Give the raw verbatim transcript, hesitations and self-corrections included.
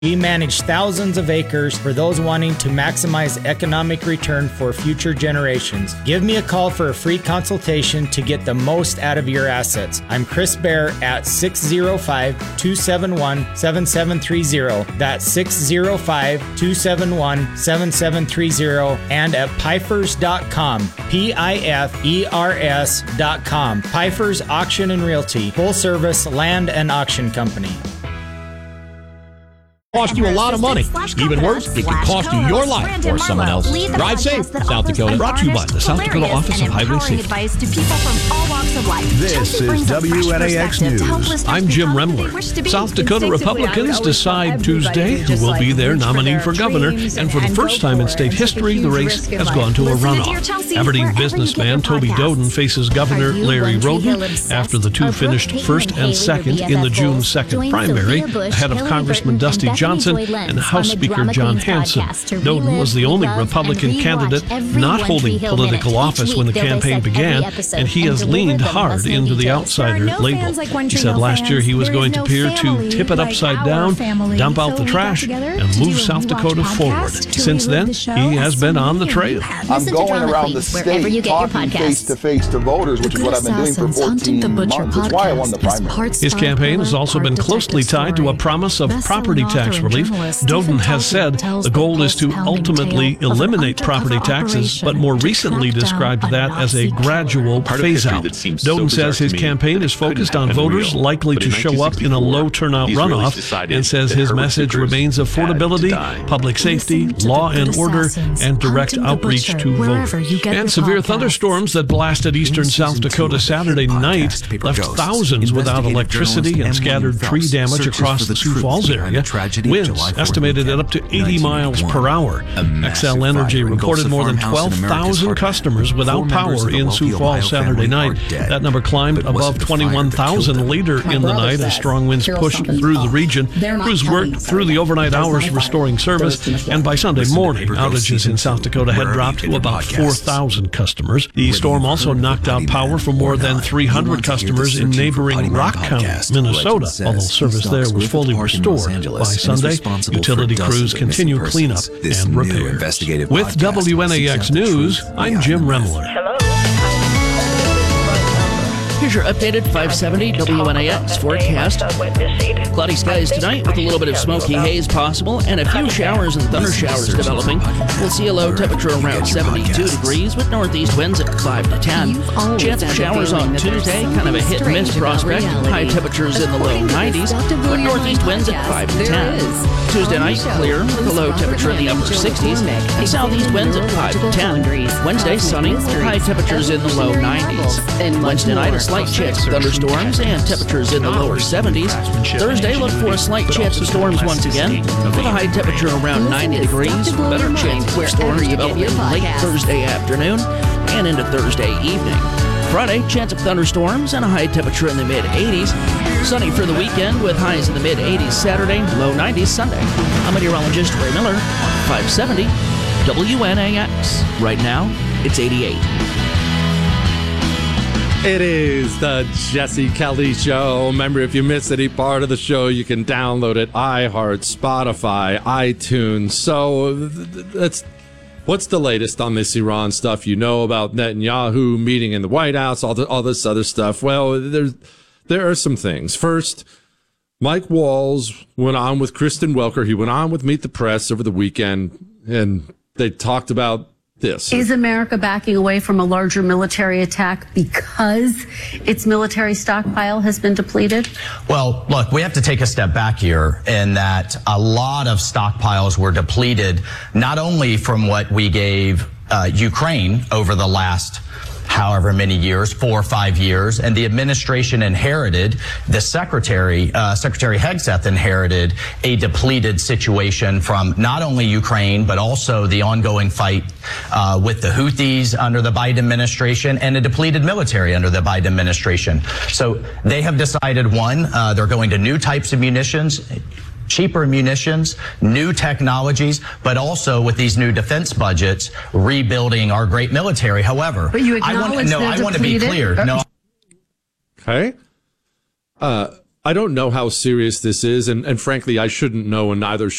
We manage thousands of acres for those wanting to maximize economic return for future generations. Give me a call for a free consultation to get the most out of your assets. I'm Chris Bear at six oh five, two seven one, seven seven three oh. That's six oh five, two seven one, seven seven three oh and at pifers dot com. P I F E R S dot com. Pifers Auction and Realty. Full service land and auction company. Cost you a lot of money. Even worse, it could cost you your life or someone else's. Drive safe, South Dakota. Brought to you by the South Dakota Office of Highway Safety. This is W N A X News. I'm Jim Remler. South Dakota Republicans decide Tuesday who will be their nominee for governor, and for the first time in state history, the race has gone to a runoff. Aberdeen businessman Toby Doden faces Governor Larry Roden after the two finished first and second in the June second primary, ahead of Congressman Dusty Johnson and House Speaker John Hanson. Doden was the only Republican candidate not holding political office when the campaign began, and he has leaned hard into the outsider label. He said last year he was going to appear to tip it upside down, dump out the trash, and move South Dakota forward. Since then, he has been on the trail. I'm going around the state talking face-to-face to voters, which is what I've been doing for fourteen months. That's why I won the primary. His campaign has also been closely tied to a promise of property tax relief. Doden has said the goal is to ultimately eliminate property taxes, but more recently described that as a gradual phase-out. Doden says his campaign is focused on voters likely to show up in a low-turnout runoff, and says his message remains affordability, public safety, law and order, and direct outreach to voters. And severe thunderstorms that blasted eastern South Dakota Saturday night left thousands without electricity and scattered tree damage across the Sioux Falls area. Winds estimated at up to eighty miles per hour. Xcel Energy reported more than twelve thousand customers without power in Sioux Falls Saturday night. That number climbed above twenty-one thousand later in the night as strong winds pushed through the region. Crews worked through the overnight hours restoring service, and by Sunday morning, outages in South Dakota had dropped to about four thousand customers. The storm also knocked out power for more than three hundred customers in neighboring Rock County, Minnesota, although service there was fully restored. By Sunday, utility crews continue cleanup and repairs. With W N A X News, I'm Jim Remler. Here's your updated five seventy W N A X forecast. Cloudy skies tonight with a little bit of smoky haze possible and a few showers and thunder showers developing. We'll see a low temperature around seventy-two degrees with northeast winds at five to ten. Chance of showers on Tuesday, kind of a hit and miss prospect. High temperatures in the low nineties, but northeast winds at five to ten. Tuesday night, clear with a low temperature in the upper sixties and southeast winds at five to ten. Wednesday, sunny, high temperatures in the low nineties. Wednesday night, a slight chance of thunderstorms and temperatures in the lower seventies. Thursday, look for a slight chance of storms once again, with a high temperature around ninety degrees. Better chance of storms developing late Thursday afternoon and into Thursday evening. Friday, chance of thunderstorms and a high temperature in the mid-eighties. Sunny for the weekend with highs in the mid-eighties Saturday, low nineties Sunday. I'm meteorologist Ray Miller on five seventy W N A X. Right now, it's eighty-eight. It is the Jesse Kelly Show. Remember, if you miss any part of the show, you can download it. iHeart, Spotify, iTunes. So that's what's the latest on this Iran stuff? You know about Netanyahu meeting in the White House, all the, all this other stuff. Well, there's there are some things. First, Mike Walls went on with Kristen Welker. He went on with Meet the Press over the weekend, and they talked about this. Is America backing away from a larger military attack because its military stockpile has been depleted? Well, look, we have to take a step back here in that a lot of stockpiles were depleted, not only from what we gave uh, Ukraine over the last however many years, four or five years, and the administration inherited, the secretary, uh, Secretary Hegseth inherited a depleted situation from not only Ukraine, but also the ongoing fight uh, with the Houthis under the Biden administration and a depleted military under the Biden administration. So they have decided, one, uh, they're going to new types of munitions, cheaper munitions, new technologies, but also with these new defense budgets, rebuilding our great military. However, but you I want, no, I want to be clear. No. Okay. Uh, I don't know how serious this is, and, and frankly, I shouldn't know, and neither